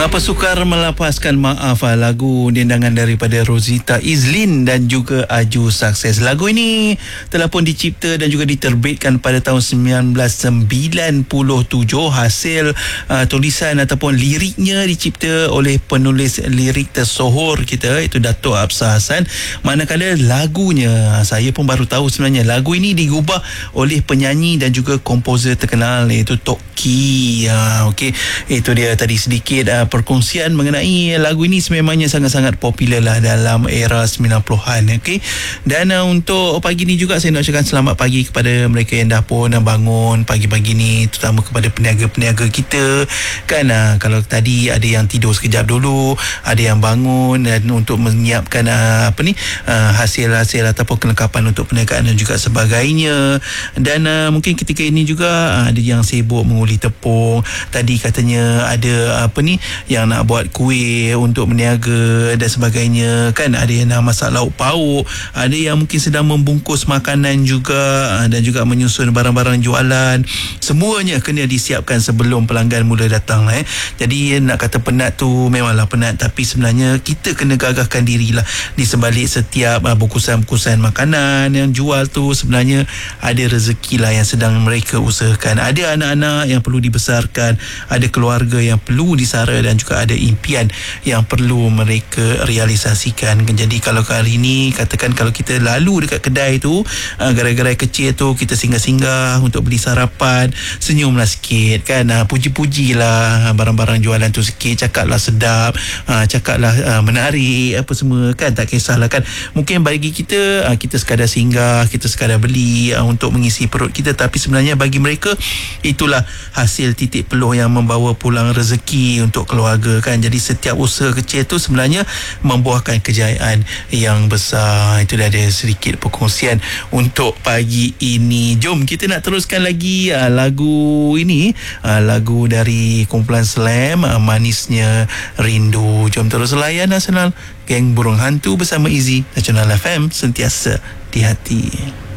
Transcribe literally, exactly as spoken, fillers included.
Mengapa Sukar Melepaskan Maaf, lagu dendangan daripada Rosita Izlin dan juga Aju Sukses. Lagu ini telah pun dicipta dan juga diterbitkan pada tahun sembilan belas sembilan puluh tujuh. Hasil uh, tulisan ataupun liriknya dicipta oleh penulis lirik tersohor kita, iaitu Dato' Absar Hassan. Manakala lagunya, saya pun baru tahu sebenarnya lagu ini digubah oleh penyanyi dan juga komposer terkenal, iaitu Tok Ki. Uh, Okey, itu dia tadi sedikit uh, perkongsian mengenai lagu ini. Sememangnya sangat-sangat popular lah dalam era sembilan puluhan. Okey, dan uh, untuk pagi ni juga saya nak ucapkan selamat pagi kepada mereka yang dah pun uh, bangun pagi-pagi ni, terutama kepada peniaga-peniaga kita kan. Uh, kalau tadi ada yang tidur sekejap dulu, ada yang bangun dan untuk menyiapkan uh, apa ni uh, hasil-hasil ataupun kelengkapan untuk perniagaan dan juga sebagainya. Dan uh, mungkin ketika ini juga uh, ada yang sibuk menguli tepung. Tadi katanya ada apa ni yang nak buat kuih untuk berniaga dan sebagainya kan. Ada yang nak masak lauk pauk, ada yang mungkin sedang membungkus makanan juga dan juga menyusun barang-barang jualan. Semuanya kena disiapkan sebelum pelanggan mula datang eh. Jadi nak kata penat tu memanglah penat, tapi sebenarnya kita kena gagahkan dirilah di sebalik setiap uh, bungkusan-bungkusan makanan yang jual tu. Sebenarnya ada rezeki lah yang sedang mereka usahakan. Ada anak-anak yang perlu dibesarkan, ada keluarga yang perlu disara dan juga ada impian yang perlu mereka realisasikan. Jadi kalau kali ini katakan kalau kita lalu dekat kedai tu, uh, gerai-gerai kecil tu, kita singgah-singgah untuk beli sarapan, senyumlah sikit kan, uh, puji-pujilah barang-barang jualan tu sikit, cakaplah sedap, uh, cakaplah uh, menarik apa semua kan. Tak kisahlah kan, mungkin bagi kita uh, kita sekadar singgah, kita sekadar beli uh, untuk mengisi perut kita, tapi sebenarnya bagi mereka itulah hasil titik peluh yang membawa pulang rezeki untuk keluarga kan. Jadi setiap usaha kecil tu sebenarnya membuahkan kejayaan yang besar. Itu dah ada sedikit perkongsian untuk pagi ini. Jom kita nak teruskan lagi uh, lagu ini, uh, lagu dari kumpulan Slam, uh, Manisnya Rindu. Jom terus layan Nasional, Geng Burung Hantu bersama Izzy. Nasional F M, sentiasa di hati.